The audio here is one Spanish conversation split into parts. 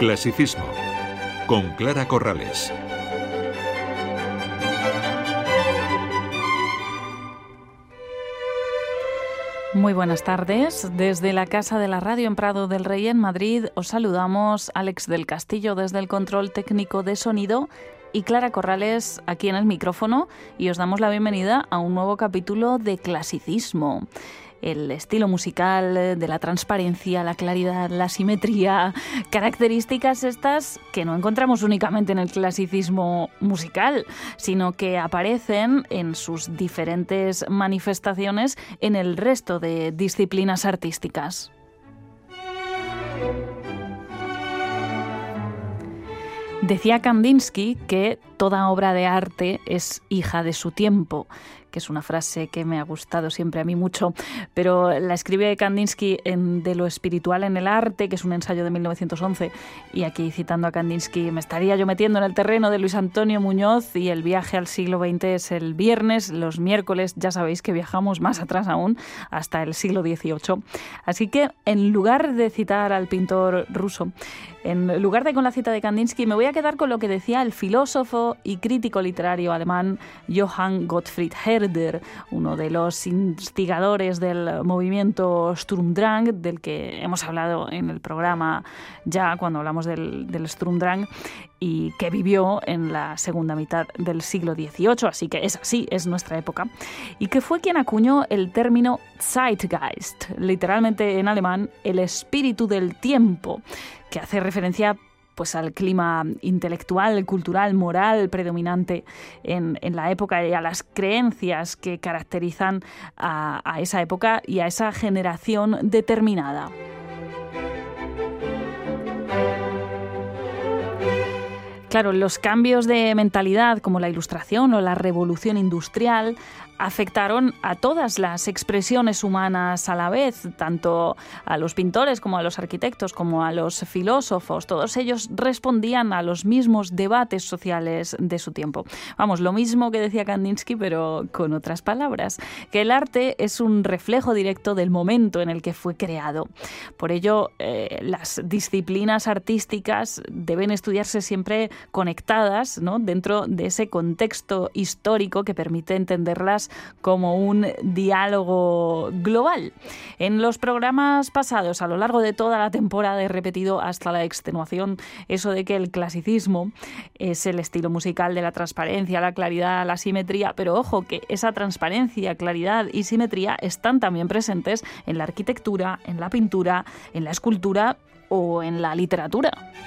Clasicismo, con Clara Corrales. Muy buenas tardes. Desde la Casa de la Radio en Prado del Rey en Madrid os saludamos Alex del Castillo desde el control técnico de sonido y Clara Corrales aquí en el micrófono, y os damos la bienvenida a un nuevo capítulo de Clasicismo. El estilo musical de la transparencia, la claridad, la simetría, características estas que no encontramos únicamente en el clasicismo musical, sino que aparecen en sus diferentes manifestaciones en el resto de disciplinas artísticas. Decía Kandinsky que toda obra de arte es hija de su tiempo, que es una frase que me ha gustado siempre a mí mucho, pero la escribe Kandinsky en De lo espiritual en el arte, que es un ensayo de 1911, y aquí citando a Kandinsky me estaría yo metiendo en el terreno de Luis Antonio Muñoz, y el viaje al siglo XX es el viernes, los miércoles ya sabéis que viajamos más atrás aún, hasta el siglo XVIII. Así que en lugar de citar al pintor ruso, en lugar de con la cita de Kandinsky, me voy a quedar con lo que decía el filósofo y crítico literario alemán Johann Gottfried Herder, uno de los instigadores del movimiento Sturmdrang, del que hemos hablado en el programa ya cuando hablamos del Sturmdrang, y que vivió en la segunda mitad del siglo XVIII, así que es así, es nuestra época, y que fue quien acuñó el término Zeitgeist, literalmente en alemán el espíritu del tiempo, que hace referencia pues al clima intelectual, cultural, moral predominante en la época y a las creencias que caracterizan a esa época y a esa generación determinada. Claro, los cambios de mentalidad como la Ilustración o la Revolución Industrial afectaron a todas las expresiones humanas a la vez, tanto a los pintores como a los arquitectos, como a los filósofos. Todos ellos respondían a los mismos debates sociales de su tiempo. Vamos, lo mismo que decía Kandinsky, pero con otras palabras, que el arte es un reflejo directo del momento en el que fue creado. Por ello, las disciplinas artísticas deben estudiarse siempre conectadas, ¿no?, dentro de ese contexto histórico que permite entenderlas como un diálogo global. En los programas pasados, a lo largo de toda la temporada, he repetido hasta la extenuación eso de que el clasicismo es el estilo musical de la transparencia, la claridad, la simetría, pero ojo que esa transparencia, claridad y simetría están también presentes en la arquitectura, en la pintura, en la escultura o en la literatura.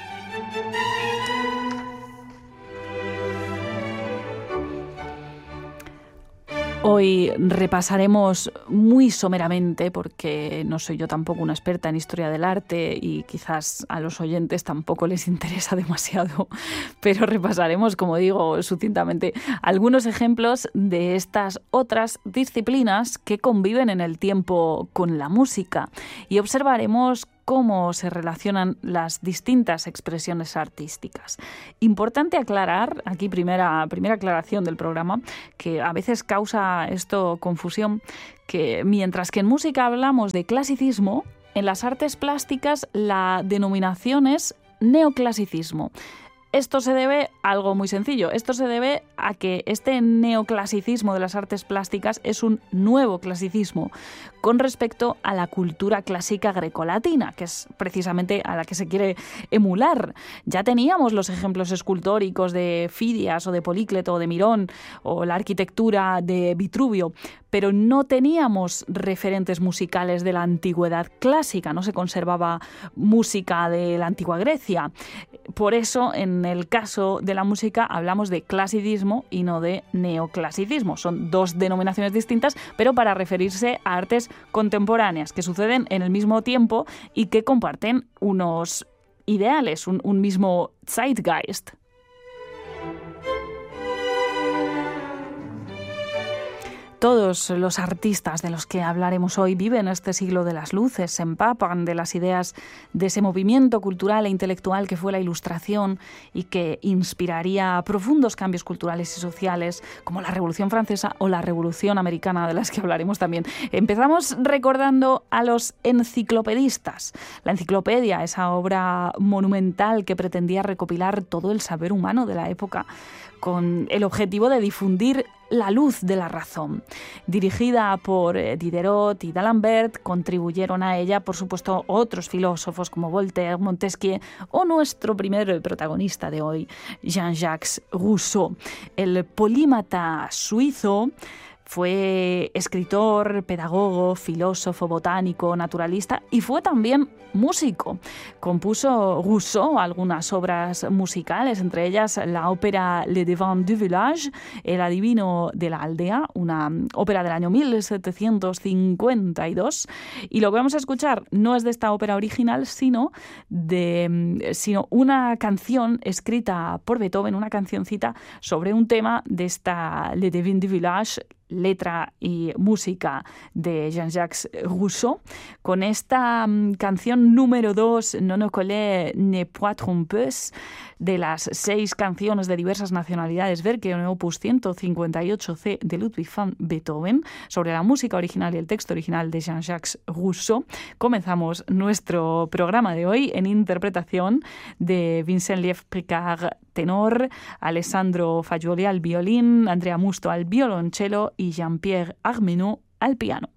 Hoy repasaremos muy someramente, porque no soy yo tampoco una experta en historia del arte y quizás a los oyentes tampoco les interesa demasiado, pero repasaremos, como digo, sucintamente algunos ejemplos de estas otras disciplinas que conviven en el tiempo con la música, y observaremos cómo se relacionan las distintas expresiones artísticas. Importante aclarar, aquí primera aclaración del programa, que a veces causa esto confusión, que mientras que en música hablamos de clasicismo, en las artes plásticas la denominación es neoclasicismo. Esto se debe a algo muy sencillo. Esto se debe a que este neoclasicismo de las artes plásticas es un nuevo clasicismo con respecto a la cultura clásica grecolatina, que es precisamente a la que se quiere emular. Ya teníamos los ejemplos escultóricos de Fidias o de Polícleto o de Mirón, o la arquitectura de Vitruvio, pero no teníamos referentes musicales de la antigüedad clásica, no se conservaba música de la antigua Grecia. Por eso, en el caso de la música, hablamos de clasicismo y no de neoclasicismo. Son dos denominaciones distintas, pero para referirse a artes contemporáneas que suceden en el mismo tiempo y que comparten unos ideales, un mismo Zeitgeist. Todos los artistas de los que hablaremos hoy viven este siglo de las luces, se empapan de las ideas de ese movimiento cultural e intelectual que fue la Ilustración y que inspiraría profundos cambios culturales y sociales, como la Revolución Francesa o la Revolución Americana, de las que hablaremos también. Empezamos recordando a los enciclopedistas. La enciclopedia, esa obra monumental que pretendía recopilar todo el saber humano de la época, con el objetivo de difundir la luz de la razón. Dirigida por Diderot y d'Alembert, contribuyeron a ella, por supuesto, otros filósofos como Voltaire, Montesquieu o nuestro primer protagonista de hoy, Jean-Jacques Rousseau. El polímata suizo fue escritor, pedagogo, filósofo, botánico, naturalista y fue también músico. Compuso Rousseau algunas obras musicales, entre ellas la ópera Le Devin du Village, El adivino de la aldea, una ópera del año 1752. Y lo que vamos a escuchar no es de esta ópera original, sino una canción escrita por Beethoven, una cancioncita sobre un tema de esta Le Devin du Village, letra y música de Jean-Jacques Rousseau. Con esta canción número 2, Non ne connais ne point trompeuse, de las 6 canciones de diversas nacionalidades, Werke opus 158C de Ludwig van Beethoven, sobre la música original y el texto original de Jean-Jacques Rousseau, comenzamos nuestro programa de hoy en interpretación de Vincent Lief-Picard, tenor, Alessandro Fagioli al violín, Andrea Musto al violonchelo y Jean-Pierre Armenau al piano.